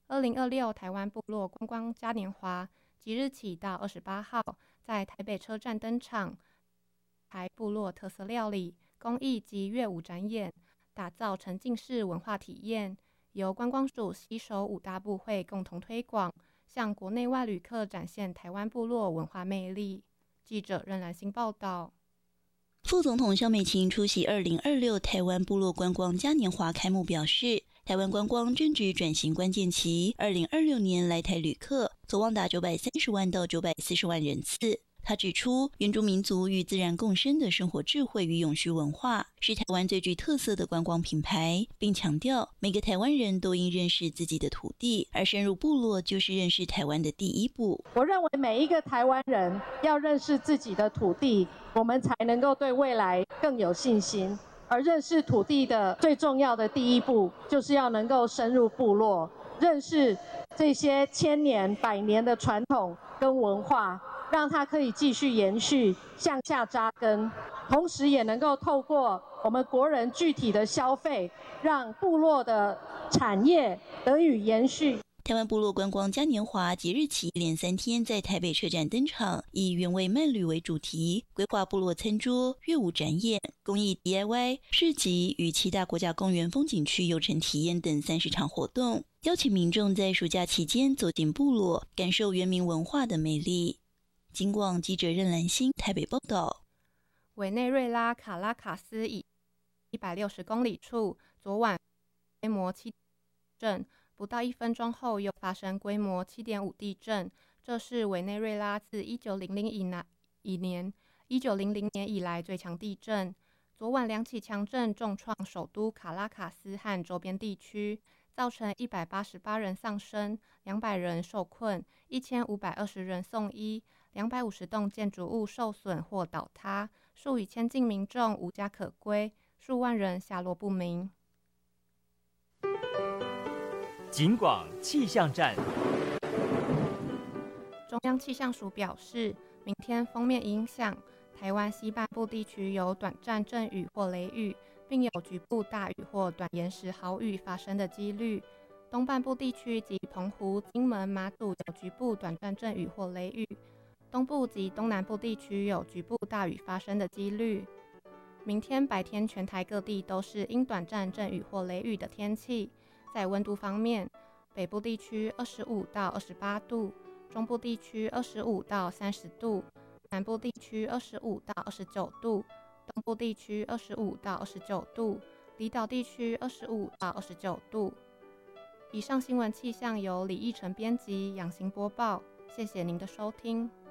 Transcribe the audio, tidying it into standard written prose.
2026台湾部落观光嘉年华即日起到28号在台北车站登场，台部落特色料理、工艺及乐舞展演，打造沉浸式文化体验，由观光署携手5大部会共同推广，向国内外旅客展现台湾部落文化魅力。记者任兰心报道。 副总统萧美琴出席2026台湾部落观光嘉年华开幕表示，台湾观光正值转型关键期，2026年来台旅客所望达930万到940万人次。他指出，原住民族与自然共生的生活智慧与永续文化是台湾最具特色的观光品牌，并强调每个台湾人都应认识自己的土地，而深入部落就是认识台湾的第一步。 我认为每一个台湾人要认识自己的土地，我们才能够对未来更有信心。而认识土地的最重要的第一步，就是要能够深入部落，认识这些千年、百年的传统跟文化，让它可以继续延续，向下扎根，同时也能够透过我们国人具体的消费，让部落的产业得以延续。 台湾部落观光嘉年华即日起连3天在台北车站登场，以原味慢旅为主题，规划部落餐桌、乐舞展演、公益 DIY 市集与7大国家公园风景区游程体验等30场活动，邀请民众在暑假期间走进部落，感受原民文化的魅力。警广记者任兰心台北报道。 委内瑞拉卡拉卡斯以160公里处，昨晚规模7震，不到1分钟后又发生规模7.5地震，这是委内瑞拉自1900年以来最强地震。昨晚2起强震重创首都卡拉卡斯和周边地区，造成188人丧生，200人受困，1520人送医，250栋建筑物受损或倒塌，数以千计民众无家可归，数万人下落不明。 警广气象站。 中央气象署表示，明天锋面影响台湾西半部地区有短暂阵雨或雷雨，并有局部大雨或短延时豪雨发生的几率。东半部地区及澎湖、金门、马祖有局部短暂阵雨或雷雨，东部及东南部地区有局部大雨发生的几率。明天白天全台各地都是因短暂阵雨或雷雨的天气。在温度方面，北部地区25到28度，中部地区25到30度，南部地区25到29度，东部地区25到29度，离岛地区25到29度。以上新闻气象由李义成编辑，杨行播报，谢谢您的收听。